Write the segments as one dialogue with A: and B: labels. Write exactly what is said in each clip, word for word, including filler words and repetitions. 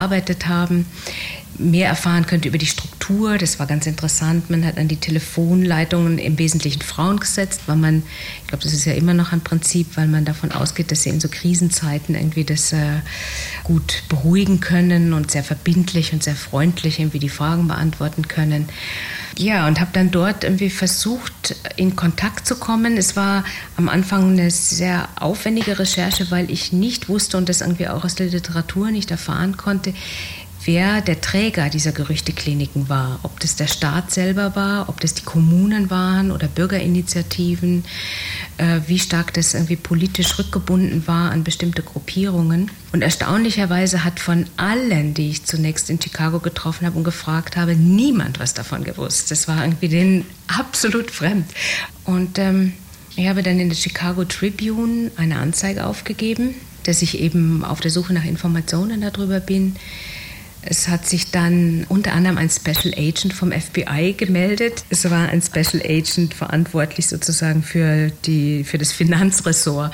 A: gearbeitet haben, mehr erfahren könnte über die Struktur. Das war ganz interessant. Man hat an die Telefonleitungen im Wesentlichen Frauen gesetzt, weil man, ich glaube, das ist ja immer noch ein Prinzip, weil man davon ausgeht, dass sie in so Krisenzeiten irgendwie das äh, gut beruhigen können und sehr verbindlich und sehr freundlich irgendwie die Fragen beantworten können. Ja, und habe dann dort irgendwie versucht, in Kontakt zu kommen. Es war am Anfang eine sehr aufwendige Recherche, weil ich nicht wusste und das irgendwie auch aus der Literatur nicht erfahren konnte, wer der Träger dieser Gerüchtekliniken war. Ob das der Staat selber war, ob das die Kommunen waren oder Bürgerinitiativen, äh, wie stark das irgendwie politisch rückgebunden war an bestimmte Gruppierungen. Und erstaunlicherweise hat von allen, die ich zunächst in Chicago getroffen habe und gefragt habe, niemand was davon gewusst. Das war irgendwie denen absolut fremd. Und ähm, ich habe dann in der Chicago Tribune eine Anzeige aufgegeben, dass ich eben auf der Suche nach Informationen darüber bin. Es hat sich dann unter anderem ein Special Agent vom F B I gemeldet. Es war ein Special Agent verantwortlich sozusagen für, die, für das Finanzressort.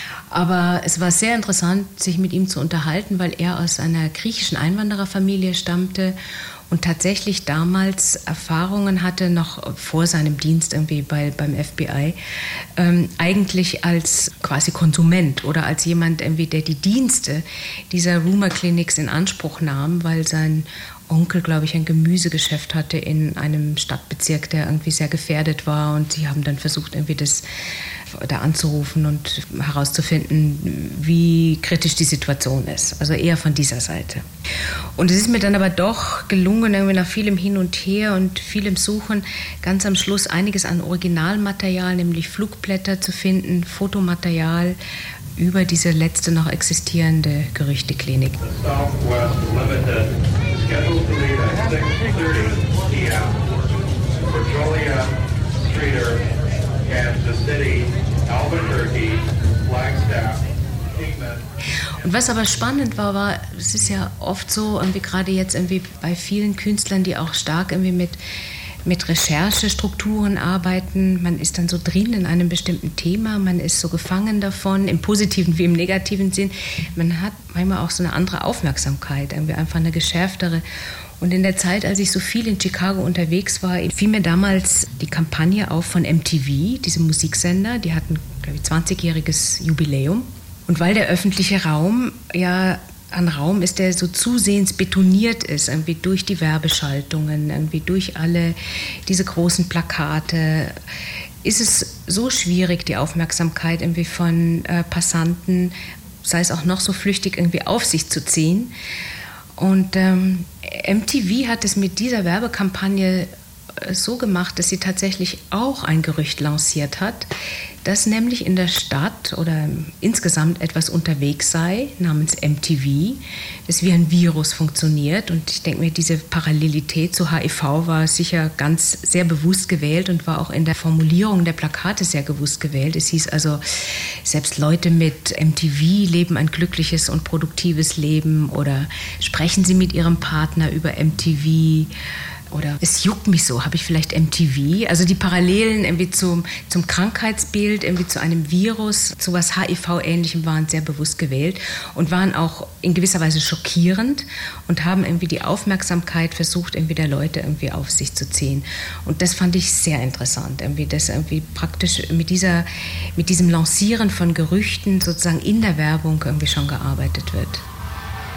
A: Aber es war sehr interessant, sich mit ihm zu unterhalten, weil er aus einer griechischen Einwandererfamilie stammte und tatsächlich damals Erfahrungen hatte, noch vor seinem Dienst irgendwie bei, beim F B I, ähm, eigentlich als quasi Konsument oder als jemand, irgendwie, der die Dienste dieser Rumor Clinics in Anspruch nahm, weil sein Onkel, glaube ich, ein Gemüsegeschäft hatte in einem Stadtbezirk, der irgendwie sehr gefährdet war, und sie haben dann versucht, irgendwie das da anzurufen und herauszufinden, wie kritisch die Situation ist. Also eher von dieser Seite. Und es ist mir dann aber doch gelungen, irgendwie nach vielem Hin und Her und vielem Suchen, ganz am Schluss einiges an Originalmaterial, nämlich Flugblätter zu finden, Fotomaterial über diese letzte noch existierende Gerüchteklinik.
B: Southwest Limited, scheduled to leave at six thirty p.m. for Joliet, Streator, Kansas City, Albuquerque, Flagstaff, Kingman.
A: Und was aber spannend war, war, es ist ja oft so, irgendwie gerade jetzt irgendwie bei vielen Künstlern, die auch stark irgendwie mit mit Recherchestrukturen arbeiten. Man ist dann so drin in einem bestimmten Thema, man ist so gefangen davon, im positiven wie im negativen Sinn. Man hat manchmal auch so eine andere Aufmerksamkeit, irgendwie einfach eine geschärftere. Und in der Zeit, als ich so viel in Chicago unterwegs war, fiel mir damals die Kampagne auf von M T V, diesem Musiksender. Die hatten, glaube ich, zwanzigjähriges Jubiläum. Und weil der öffentliche Raum ja ein Raum ist, der so zusehends betoniert ist, irgendwie durch die Werbeschaltungen, irgendwie durch alle diese großen Plakate, ist es so schwierig, die Aufmerksamkeit irgendwie von äh, Passanten, sei es auch noch so flüchtig, irgendwie auf sich zu ziehen. Und ähm, M T V hat es mit dieser Werbekampagne äh, so gemacht, dass sie tatsächlich auch ein Gerücht lanciert hat, dass nämlich in der Stadt oder insgesamt etwas unterwegs sei, namens M T V, das wie ein Virus funktioniert. Und ich denke mir, diese Parallelität zu H I V war sicher ganz sehr bewusst gewählt und war auch in der Formulierung der Plakate sehr bewusst gewählt. Es hieß also, selbst Leute mit M T V leben ein glückliches und produktives Leben, oder sprechen sie mit ihrem Partner über M T V. Oder es juckt mich so, habe ich vielleicht M T V? Also die Parallelen irgendwie zum, zum Krankheitsbild, irgendwie zu einem Virus, zu was H I V-Ähnlichem waren sehr bewusst gewählt und waren auch in gewisser Weise schockierend und haben irgendwie die Aufmerksamkeit versucht, irgendwie der Leute irgendwie auf sich zu ziehen. Und das fand ich sehr interessant, irgendwie, dass irgendwie praktisch mit, dieser, mit diesem Lancieren von Gerüchten sozusagen in der Werbung irgendwie schon gearbeitet wird.